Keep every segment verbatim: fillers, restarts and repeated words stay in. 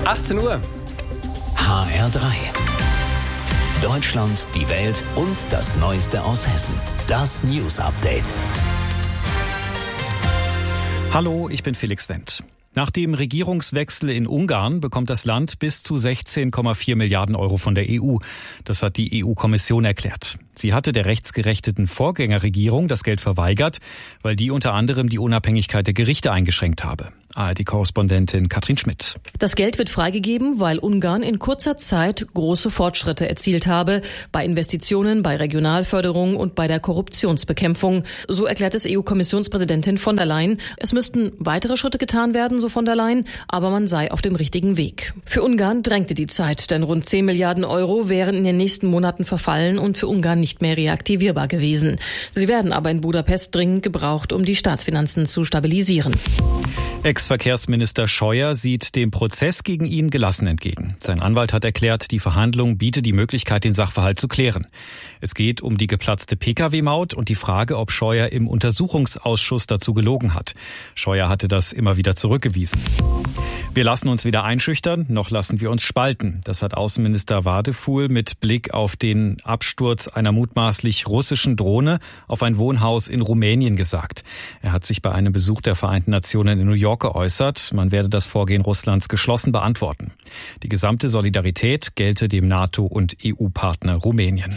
achtzehn Uhr. H R drei. Deutschland, die Welt und das Neueste aus Hessen. Das News Update. Hallo, ich bin Felix Wendt. Nach dem Regierungswechsel in Ungarn bekommt das Land bis zu sechzehn Komma vier Milliarden Euro von der E U. Das hat die E U-Kommission erklärt. Sie hatte der rechtsgerechteten Vorgängerregierung das Geld verweigert, weil die unter anderem die Unabhängigkeit der Gerichte eingeschränkt habe. A R D-Korrespondentin Katrin Schmidt. Das Geld wird freigegeben, weil Ungarn in kurzer Zeit große Fortschritte erzielt habe bei Investitionen, bei Regionalförderung und bei der Korruptionsbekämpfung. So erklärt es E U-Kommissionspräsidentin von der Leyen. Es müssten weitere Schritte getan werden, so von der Leyen, aber man sei auf dem richtigen Weg. Für Ungarn drängte die Zeit, denn rund zehn Milliarden Euro wären in den nächsten Monaten verfallen und für Ungarn nicht mehr reaktivierbar gewesen. Sie werden aber in Budapest dringend gebraucht, um die Staatsfinanzen zu stabilisieren. Ex-Verkehrsminister Scheuer sieht dem Prozess gegen ihn gelassen entgegen. Sein Anwalt hat erklärt, die Verhandlung biete die Möglichkeit, den Sachverhalt zu klären. Es geht um die geplatzte Pkw Maut und die Frage, ob Scheuer im Untersuchungsausschuss dazu gelogen hat. Scheuer hatte das immer wieder zurückgewiesen. Wir lassen uns weder einschüchtern, noch lassen wir uns spalten. Das hat Außenminister Wadefuhl mit Blick auf den Absturz einer mutmaßlich russischen Drohne auf ein Wohnhaus in Rumänien gesagt. Er hat sich bei einem Besuch der Vereinten Nationen in New York geäußert. Man werde das Vorgehen Russlands geschlossen beantworten. Die gesamte Solidarität gelte dem NATO- und E U-Partner Rumänien.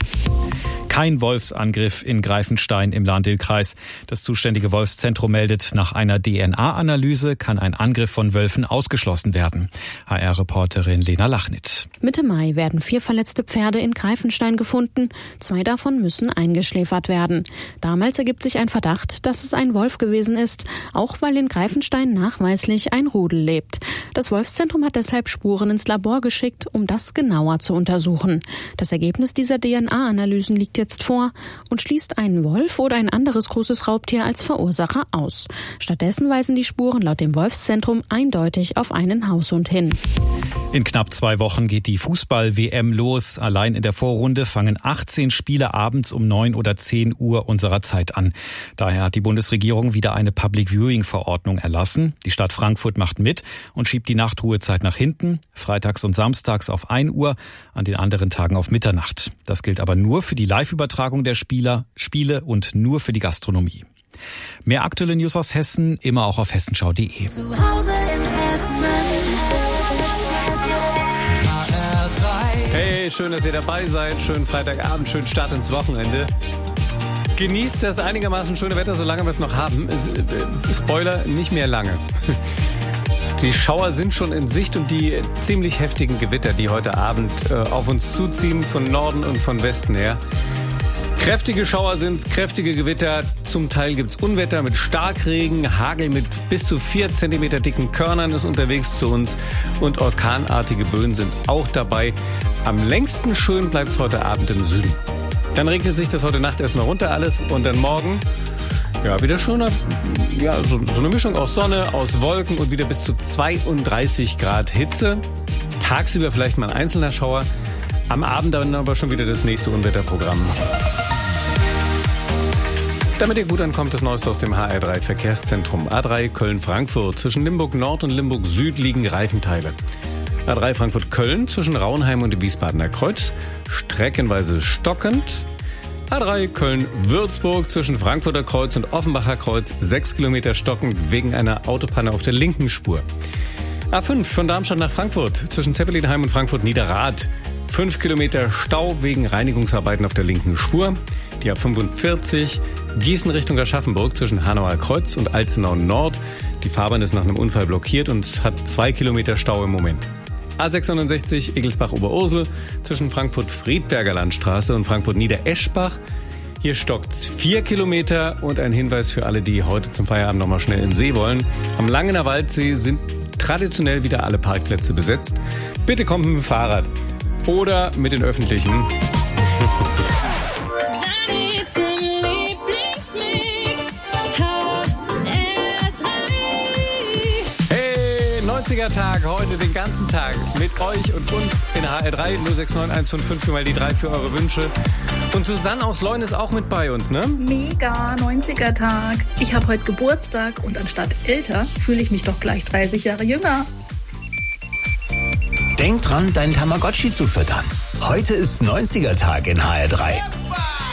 Kein Wolfsangriff in Greifenstein im Lahn-Dill-Kreis. Das zuständige Wolfszentrum meldet, nach einer D N A-Analyse kann ein Angriff von Wölfen ausgeschlossen werden. H R-Reporterin Lena Lachnit. Mitte Mai werden vier verletzte Pferde in Greifenstein gefunden. Zwei davon müssen eingeschläfert werden. Damals ergibt sich ein Verdacht, dass es ein Wolf gewesen ist, auch weil in Greifenstein nachweislich ein Rudel lebt. Das Wolfszentrum hat deshalb Spuren ins Labor geschickt, um das genauer zu untersuchen. Das Ergebnis dieser D N A-Analysen liegt jetzt vor und schließt einen Wolf oder ein anderes großes Raubtier als Verursacher aus. Stattdessen weisen die Spuren laut dem Wolfszentrum eindeutig auf einen Haushund hin. In knapp zwei Wochen geht die Fußball-W M los. Allein in der Vorrunde fangen achtzehn Spiele abends um neun oder zehn Uhr unserer Zeit an. Daher hat die Bundesregierung wieder eine Public-Viewing-Verordnung erlassen. Die Stadt Frankfurt macht mit und schiebt die Nachtruhezeit nach hinten. Freitags und samstags auf ein Uhr, an den anderen Tagen auf Mitternacht. Das gilt aber nur für die Live-Übertragung der Spieler, Spiele und nur für die Gastronomie. Mehr aktuelle News aus Hessen, immer auch auf hessenschau punkt de. Zu Hause in Hessen. Hey, schön, dass ihr dabei seid. Schönen Freitagabend, schönen Start ins Wochenende. Genießt das einigermaßen schöne Wetter, solange wir es noch haben. Spoiler, nicht mehr lange. Die Schauer sind schon in Sicht und die ziemlich heftigen Gewitter, die heute Abend äh, auf uns zuziehen, von Norden und von Westen her. Kräftige Schauer sind's, kräftige Gewitter. Zum Teil gibt's Unwetter mit Starkregen, Hagel mit bis zu vier Zentimeter dicken Körnern ist unterwegs zu uns und orkanartige Böen sind auch dabei. Am längsten schön bleibt's heute Abend im Süden. Dann regnet sich das heute Nacht erstmal runter alles und dann morgen, ja, wieder schöner, ja, so, so eine Mischung aus Sonne, aus Wolken und wieder bis zu zweiunddreißig Grad Hitze. Tagsüber vielleicht mal ein einzelner Schauer, am Abend dann aber schon wieder das nächste Unwetterprogramm. Damit ihr gut ankommt, das Neueste aus dem H R drei Verkehrszentrum. A drei Köln-Frankfurt. Zwischen Limburg Nord und Limburg Süd liegen Reifenteile. A drei Frankfurt-Köln zwischen Raunheim und dem Wiesbadener Kreuz. Streckenweise stockend. A drei Köln-Würzburg zwischen Frankfurter Kreuz und Offenbacher Kreuz. Sechs Kilometer stockend wegen einer Autopanne auf der linken Spur. A fünf von Darmstadt nach Frankfurt zwischen Zeppelinheim und Frankfurt-Niederrad. Fünf Kilometer Stau wegen Reinigungsarbeiten auf der linken Spur. Die A fünfundvierzig Gießen Richtung Aschaffenburg zwischen Hanauer Kreuz und Alzenau Nord. Die Fahrbahn ist nach einem Unfall blockiert und hat zwei Kilometer Stau im Moment. A sechsundneunzig Egelsbach-Oberursel zwischen Frankfurt-Friedberger Landstraße und Frankfurt-Niedereschbach. Hier stockt's vier Kilometer und ein Hinweis für alle, die heute zum Feierabend nochmal schnell in den See wollen. Am Langener Waldsee sind traditionell wieder alle Parkplätze besetzt. Bitte kommt mit dem Fahrrad oder mit den Öffentlichen. neunziger Tag, heute den ganzen Tag mit euch und uns in H R drei null sechs neun eins fünf fünf mal die drei für eure Wünsche. Und Susanne aus Leun ist auch mit bei uns, ne? Mega, neunziger Tag. Ich habe heute Geburtstag und anstatt älter fühle ich mich doch gleich dreißig Jahre jünger. Denk dran, deinen Tamagotchi zu füttern. Heute ist neunziger Tag in H R drei.